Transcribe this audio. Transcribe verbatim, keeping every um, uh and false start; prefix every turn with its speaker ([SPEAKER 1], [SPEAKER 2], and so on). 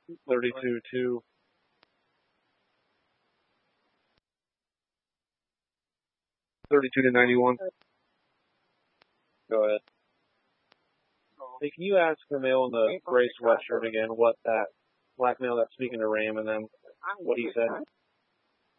[SPEAKER 1] thirty-two to thirty-two to ninety-one.
[SPEAKER 2] Go ahead.
[SPEAKER 1] Hey, can you ask the male in the gray sweatshirt again what that black male that's speaking to Ram and them, what he said?